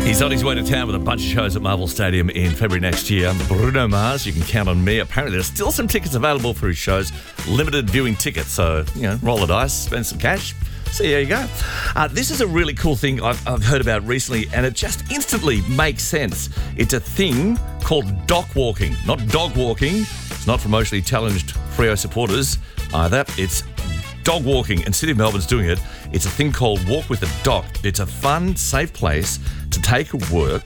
He's on his way to town with a bunch of shows at Marvel Stadium in February next year. Bruno Mars, you can count on me. Apparently, there's still some tickets available for his shows. Limited viewing tickets, so, roll the dice, spend some cash. See how you go. This is a really cool thing I've heard about recently, and it just instantly makes sense. It's a thing called dock walking, not dog walking. It's not for emotionally challenged Freo supporters either. It's dog walking, and City of Melbourne's doing it. It's a thing called Walk with a Doc. It's a fun, safe place to take a walk,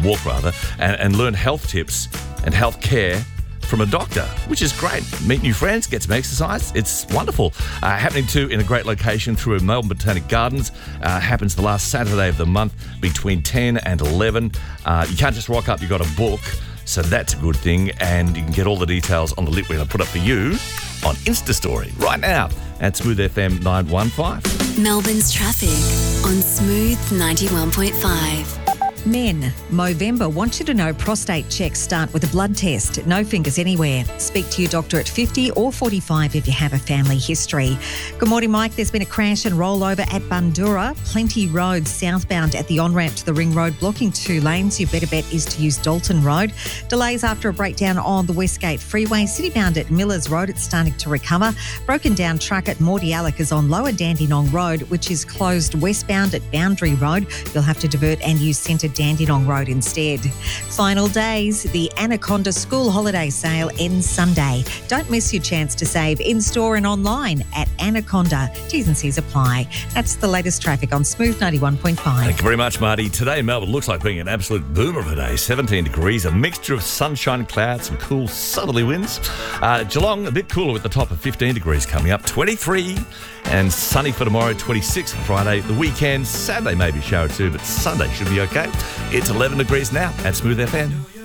and learn health tips and health care from a doctor, which is great. Meet new friends, get some exercise. It's wonderful. Happening too in a great location through Melbourne Botanic Gardens. Happens the last Saturday of the month between 10 and 11. You can't just rock up, you've got to book. So that's a good thing. And you can get all the details on the link we're going to put up for you on Insta Story right now at Smooth FM 915. Melbourne's traffic on Smooth 91.5. Men, Movember wants you to know prostate checks start with a blood test. No fingers anywhere. Speak to your doctor at 50 or 45 if you have a family history. Good morning, Mike. There's been a crash and rollover at Bundura. Plenty Road southbound at the on-ramp to the Ring Road, blocking 2 lanes. Your better bet is to use Dalton Road. Delays after a breakdown on the Westgate Freeway. Citybound at Millers Road, it's starting to recover. Broken down truck at Mordialloc is on Lower Dandenong Road, which is closed westbound at Boundary Road. You'll have to divert and use Centre Dandenong Road instead. Final days, the Anaconda School Holiday Sale ends Sunday. Don't miss your chance to save in-store and online at Anaconda. T's and C's apply. That's the latest traffic on Smooth 91.5. Thank you very much, Marty. Today, Melbourne looks like being an absolute boomer of a day. 17 degrees, a mixture of sunshine, clouds, some cool southerly winds. Geelong, a bit cooler with the top of 15 degrees coming up. 23 and sunny for tomorrow, 26 on Friday. The weekend, Saturday maybe a shower too, but Sunday should be okay. It's 11 degrees now at Smooth FM.